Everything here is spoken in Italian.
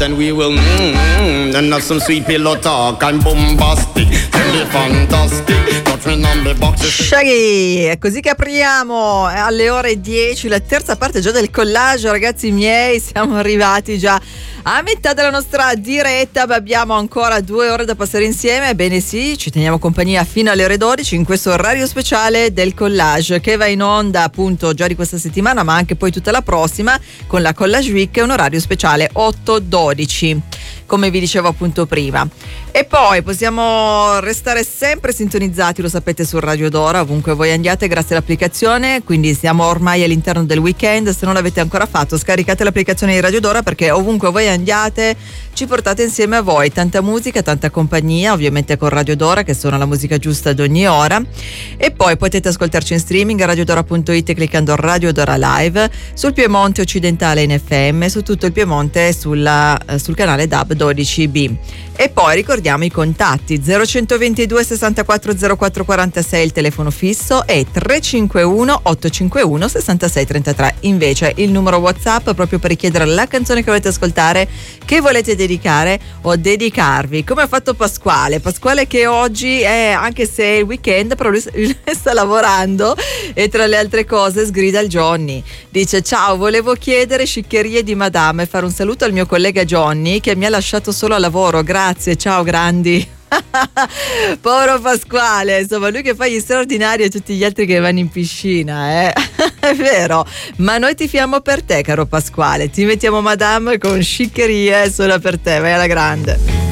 Then we will and have some sweet pillow talk. I'm bombastic, tell me fantastic. Touch me on the box. Shaggy, è così che apriamo alle ore 10 la terza parte già del collage, ragazzi miei. Siamo arrivati già a metà della nostra diretta, ma abbiamo ancora 2 ore da passare insieme. Ebbene sì, ci teniamo compagnia fino alle ore 12 in questo orario speciale del collage, che va in onda appunto già di questa settimana, ma anche poi tutta la prossima con la Collage Week, un orario speciale 8-12, come vi dicevo appunto prima. E poi possiamo restare sempre sintonizzati, lo sapete, su Radio Dora, ovunque voi andiate, grazie all'applicazione. Quindi siamo ormai all'interno del weekend. Se non l'avete ancora fatto, scaricate l'applicazione di Radio Dora, perché ovunque voi andiate ci portate insieme a voi tanta musica, tanta compagnia, ovviamente con Radio Dora, che suona la musica giusta ad ogni ora. E poi potete ascoltarci in streaming a radiodora.it cliccando Radio Dora Live, sul Piemonte occidentale in FM, su tutto il Piemonte sul canale DAB 12B. E poi ricordiamo i contatti: 0122 64 04 46 il telefono fisso e 351 851 66 33 invece il numero WhatsApp, proprio per richiedere la canzone che volete ascoltare, che volete dedicare o dedicarvi, come ha fatto Pasquale, che oggi è, anche se è il weekend, però lui sta lavorando e tra le altre cose sgrida il Johnny. Dice: ciao, volevo chiedere sciccherie di Madame e fare un saluto al mio collega Johnny che mi ha lasciato solo al lavoro, grazie, ciao grandi. Povero Pasquale, insomma, lui che fa gli straordinari e tutti gli altri che vanno in piscina, è vero, ma noi tifiamo per te, caro Pasquale, ti mettiamo Madame con sciccherie solo per te, vai alla grande.